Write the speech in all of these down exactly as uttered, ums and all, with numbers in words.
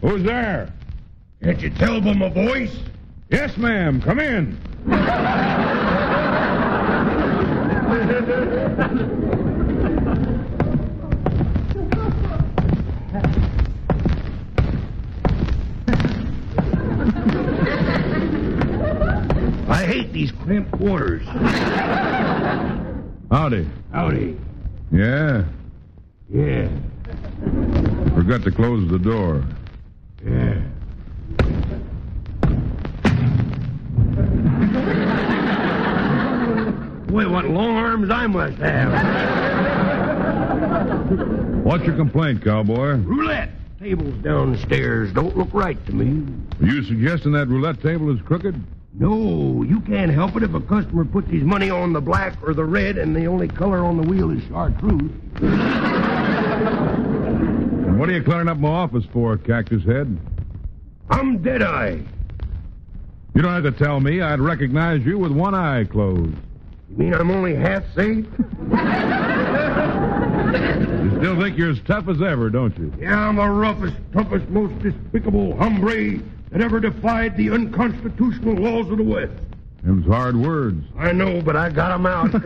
Who's there? Can't you tell by my voice? Yes, ma'am. Come in. I hate these cramped quarters. Howdy. Howdy. Yeah? Yeah. Forgot to close the door. Yeah. Boy, what long arms I must have. What's your complaint, cowboy? Roulette. Tables downstairs don't look right to me. Are you suggesting that roulette table is crooked? No, you can't help it if a customer puts his money on the black or the red and the only color on the wheel is chartreuse. And what are you clearing up my office for, Cactus Head? I'm Deadeye. You don't have to tell me. I'd recognize you with one eye closed. You mean I'm only half safe? You still think you're as tough as ever, don't you? Yeah, I'm the roughest, toughest, most despicable hombre that ever defied the unconstitutional laws of the West. Them's hard words. I know, but I got 'em out.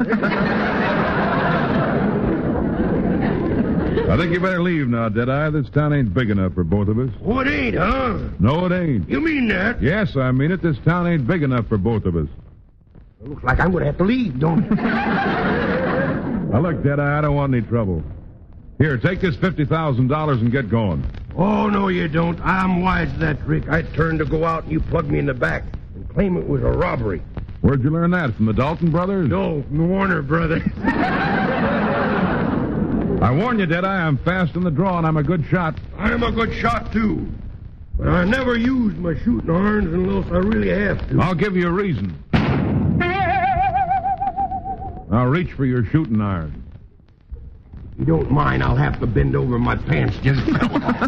I think you better leave now, Deadeye. This town ain't big enough for both of us. Oh, it ain't, huh? No, it ain't. You mean that? Yes, I mean it. This town ain't big enough for both of us. It looks like I'm going to have to leave, don't it? Now, look, Deadeye, I don't want any trouble. Here, take this fifty thousand dollars and get going. Oh, no, you don't. I'm wise to that trick. I turned to go out and you plugged me in the back and claim it was a robbery. Where'd you learn that? From the Dalton brothers? No, from the Warner brothers. I warn you, Deadeye, I'm fast in the draw and I'm a good shot. I'm a good shot, too. But I never use my shooting irons unless I really have to. I'll give you a reason. Now reach for your shooting iron. If you don't mind, I'll have to bend over. My pants just fell off.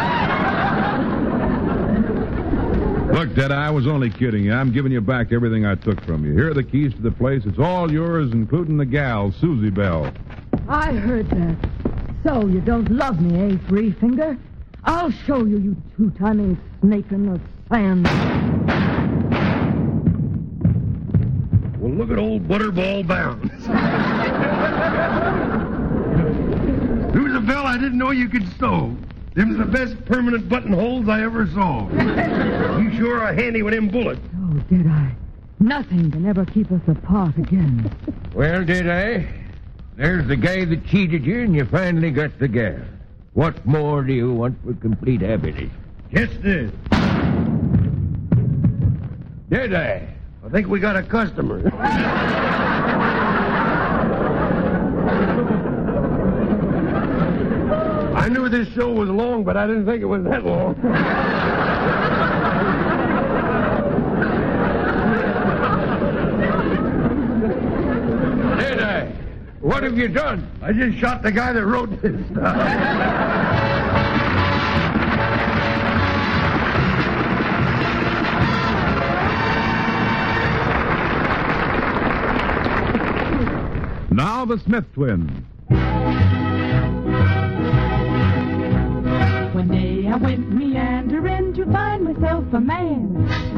Look, Deadeye, I was only kidding you. I'm giving you back everything I took from you. Here are the keys to the place. It's all yours, including the gal, Susie Bell. I heard that. So you don't love me, eh, Three Finger? I'll show you, you two-timing snake in the sand. Well, look at old Butterball Bounds. Who's a bell I didn't know you could sew. Them's the best permanent buttonholes I ever saw. You sure are handy with them bullets. Oh, did I? Nothing can ever keep us apart again. Well, did I? There's the guy that cheated you, and you finally got the gal. What more do you want for complete happiness? Just this. Did I? I think we got a customer. I knew this show was long, but I didn't think it was that long. Did I? What have you done? I just shot the guy that wrote this stuff. Now the Smith twins. One day I went meandering to find myself a man.